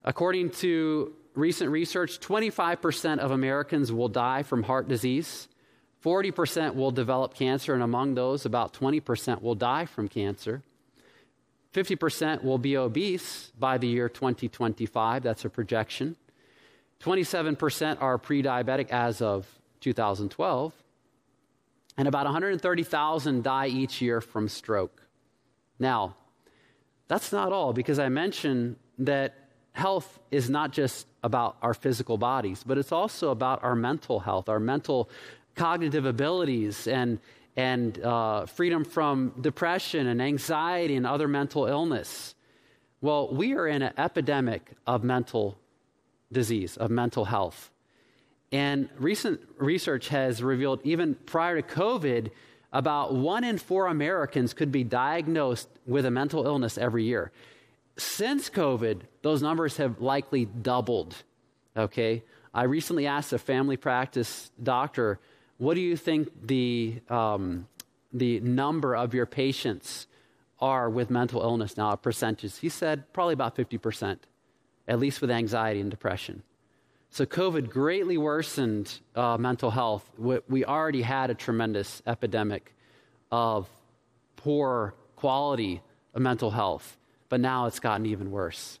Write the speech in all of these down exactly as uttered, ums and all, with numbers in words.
According to recent research, twenty-five percent of Americans will die from heart disease, forty percent will develop cancer, and among those, about twenty percent will die from cancer. fifty percent will be obese by the year twenty twenty-five. That's a projection. twenty-seven percent are pre-diabetic as of two thousand twelve. And about one hundred thirty thousand die each year from stroke. Now, that's not all, because I mentioned that health is not just about our physical bodies, but it's also about our mental health, our mental cognitive abilities, and and uh, freedom from depression and anxiety and other mental illness. Well, we are in an epidemic of mental disease, of mental health. And recent research has revealed, even prior to COVID, about one in four Americans could be diagnosed with a mental illness every year. Since COVID, those numbers have likely doubled, okay? I recently asked a family practice doctor, what do you think the, um, the number of your patients are with mental illness now, a percentage? He said probably about fifty percent, at least with anxiety and depression. So COVID greatly worsened uh, mental health. We, we already had a tremendous epidemic of poor quality of mental health, but now it's gotten even worse.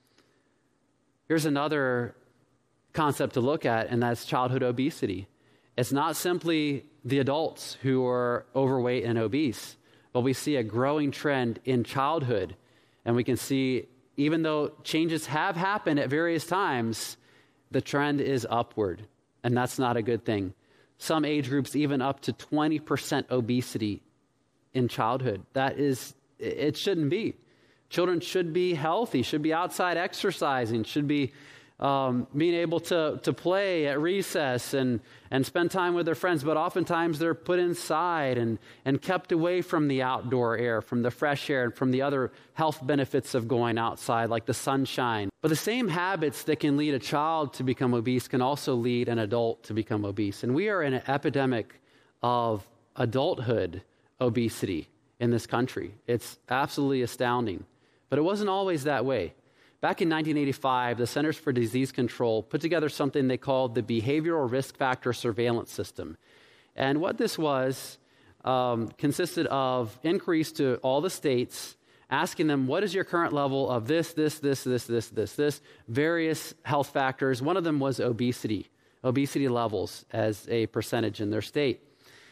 Here's another concept to look at, and that's childhood obesity. It's not simply the adults who are overweight and obese, but we see a growing trend in childhood. And we can see, even though changes have happened at various times, the trend is upward, and that's not a good thing. Some age groups even up to twenty percent obesity in childhood. That is, it shouldn't be. Children should be healthy, should be outside exercising, should be um, being able to, to play at recess and, and spend time with their friends, but oftentimes they're put inside and, and kept away from the outdoor air, from the fresh air, and from the other health benefits of going outside, like the sunshine. But the same habits that can lead a child to become obese can also lead an adult to become obese. And we are in an epidemic of adulthood obesity in this country. It's absolutely astounding. But it wasn't always that way. Back in nineteen eighty-five, the Centers for Disease Control put together something they called the Behavioral Risk Factor Surveillance System. And what this was um, consisted of inquiries to all the states, asking them, what is your current level of this, this, this, this, this, this, this, various health factors. One of them was obesity, obesity levels as a percentage in their state.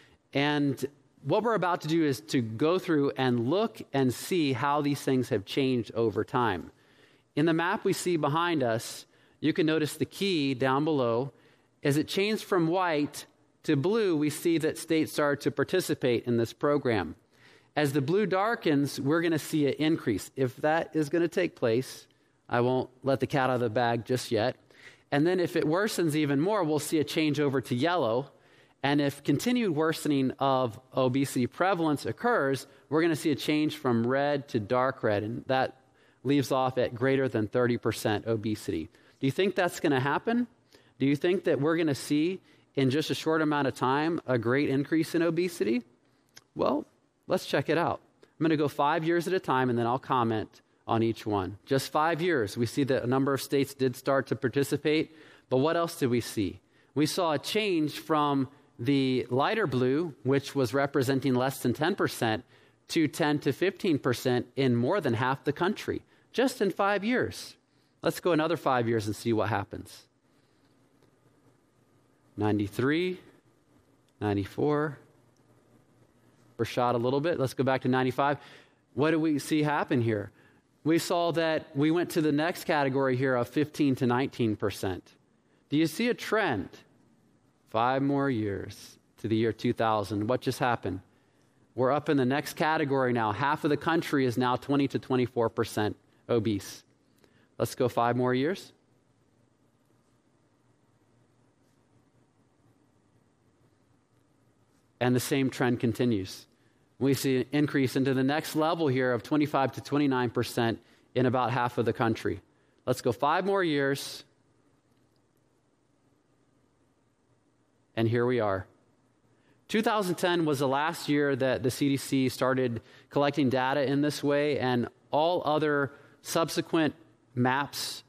And what we're about to do is to go through and look and see how these things have changed over time. In the map we see behind us, you can notice the key down below. As it changed from white to blue, we see that states started to participate in this program. As the blue darkens, we're going to see an increase. If that is going to take place, I won't let the cat out of the bag just yet. And then if it worsens even more, we'll see a change over to yellow. And if continued worsening of obesity prevalence occurs, we're going to see a change from red to dark red. And that leaves off at greater than thirty percent obesity. Do you think that's going to happen? Do you think that we're going to see in just a short amount of time a great increase in obesity? Well, let's check it out. I'm going to go five years at a time, and then I'll comment on each one. Just five years, we see that a number of states did start to participate, but what else did we see? We saw a change from the lighter blue, which was representing less than ten percent, to ten to fifteen percent in more than half the country, just in five years. Let's go another five years and see what happens. ninety-three, ninety-four. We're shot a little bit. Let's go back to ninety-five. What do we see happen here? We saw that we went to the next category here of fifteen to nineteen percent. Do you see a trend? Five more years to the year two thousand. What just happened? We're up in the next category now. Half of the country is now twenty to twenty-four percent obese. Let's go five more years. And the same trend continues. We see an increase into the next level here of twenty-five to twenty-nine percent in about half of the country. Let's go five more years. And here we are. two thousand ten was the last year that the C D C started collecting data in this way, and all other subsequent maps